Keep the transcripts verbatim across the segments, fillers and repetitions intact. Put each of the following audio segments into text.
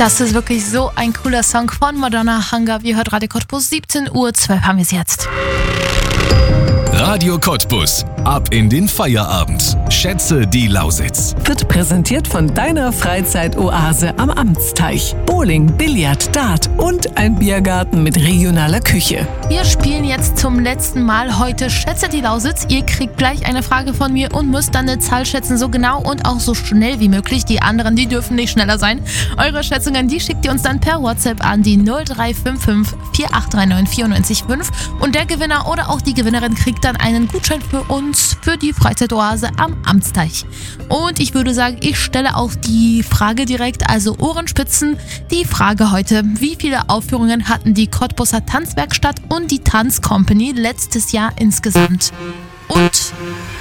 Das ist wirklich so ein cooler Song von Madonna. Hunger. Wir hört Radio Cottbus, siebzehn Uhr zwölf haben wir es jetzt. Radio Cottbus. Ab in den Feierabend. Schätze die Lausitz. Wird präsentiert von deiner Freizeitoase am Amtsteich. Bowling, Billard, Dart und ein Biergarten mit regionaler Küche. Wir spielen jetzt zum letzten Mal heute Schätze die Lausitz. Ihr kriegt gleich eine Frage von mir und müsst dann eine Zahl schätzen, so genau und auch so schnell wie möglich. Die anderen, die dürfen nicht schneller sein. Eure Schätzungen, die schickt ihr uns dann per WhatsApp an die null drei fünf fünf vier acht drei neun vier neun fünf. Und der Gewinner oder auch die Gewinnerin kriegt dann einen Gutschein für uns, für die Freizeitoase am Amtsteich. Und ich würde sagen, ich stelle auch die Frage direkt, also Ohrenspitzen. Die Frage heute: Wie viele Aufführungen hatten die Cottbuser Tanzwerkstatt und die Tanzcompany letztes Jahr insgesamt? Und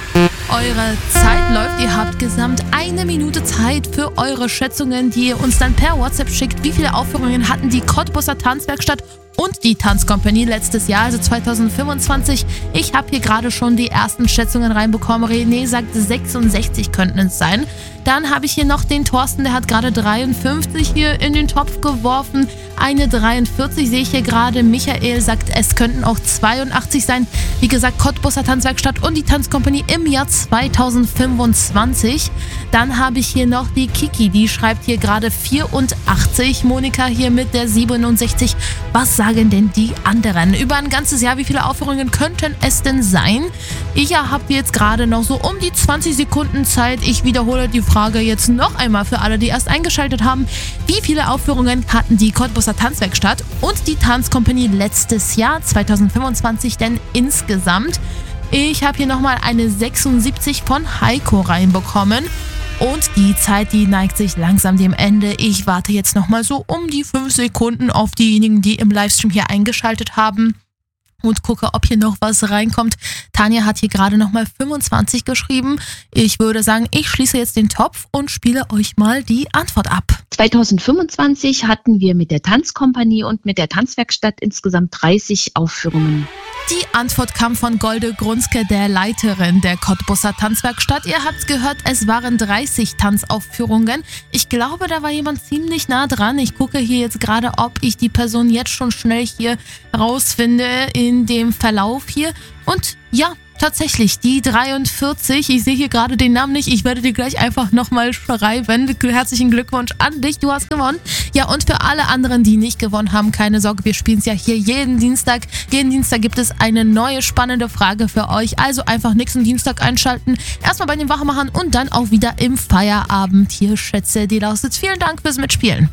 eure Zeit läuft. Ihr habt gesamt eine Minute Zeit für eure Schätzungen, die ihr uns dann per WhatsApp schickt. Wie viele Aufführungen hatten die Cottbuser Tanzwerkstatt und die Tanzcompany letztes Jahr, also zwanzig fünfundzwanzig? Ich habe hier gerade schon die ersten Schätzungen reinbekommen. René sagt, sechsundsechzig könnten es sein. Dann habe ich hier noch den Thorsten, der hat gerade dreiundfünfzig hier in den Topf geworfen. Eine dreiundvierzig sehe ich hier gerade. Michael sagt, es könnten auch zweiundachtzig sein. Wie gesagt, Cottbuser Tanzwerkstatt und die Tanzcompany im Jahr zwanzig fünfundzwanzig. Dann habe ich hier noch die Kiki, die schreibt hier gerade vierundachtzig. Monika hier mit der siebenundsechzig. Was sagen denn die anderen? Über ein ganzes Jahr, wie viele Aufführungen könnten es denn sein? Ich habe jetzt gerade noch so um die zwanzig Sekunden Zeit. Ich wiederhole die Frage jetzt noch einmal für alle, die erst eingeschaltet haben. Wie viele Aufführungen hatten die Cottbuser Tanzwerkstatt und die Tanzcompany letztes Jahr, zwanzig fünfundzwanzig, denn insgesamt? Ich habe hier nochmal eine sechsundsiebzig von Heiko reinbekommen. Und die Zeit, die neigt sich langsam dem Ende. Ich warte jetzt nochmal so um die fünf Sekunden auf diejenigen, die im Livestream hier eingeschaltet haben. Und gucke, ob hier noch was reinkommt. Tanja hat hier gerade nochmal fünfundzwanzig geschrieben. Ich würde sagen, ich schließe jetzt den Topf und spiele euch mal die Antwort ab. zwanzig fünfundzwanzig hatten wir mit der Tanzcompany und mit der Tanzwerkstatt insgesamt dreißig Aufführungen. Die Antwort kam von Golde Grunske, der Leiterin der Cottbuser Tanzwerkstatt. Ihr habt gehört, es waren dreißig Tanzaufführungen. Ich glaube, da war jemand ziemlich nah dran. Ich gucke hier jetzt gerade, ob ich die Person jetzt schon schnell hier rausfinde in dem Verlauf hier. Und ja, tatsächlich, die dreiundvierzig. Ich sehe hier gerade den Namen nicht. Ich werde dir gleich einfach nochmal schreiben. Herzlichen Glückwunsch an dich, du hast gewonnen. Ja, und für alle anderen, die nicht gewonnen haben, keine Sorge, wir spielen es ja hier jeden Dienstag. Jeden Dienstag gibt es eine neue spannende Frage für euch. Also einfach nächsten Dienstag einschalten. Erstmal bei den Wachmachern und dann auch wieder im Feierabend. Hier Schätze die Lausitz. Vielen Dank fürs Mitspielen.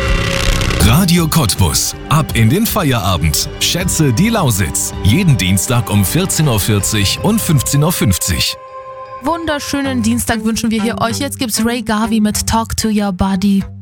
Radio Cottbus. Ab in den Feierabend. Schätze die Lausitz. Jeden Dienstag um vierzehn Uhr vierzig und fünfzehn Uhr fünfzig. Wunderschönen Dienstag wünschen wir hier euch. Jetzt gibt's Ray Garvey mit Talk to Your Body.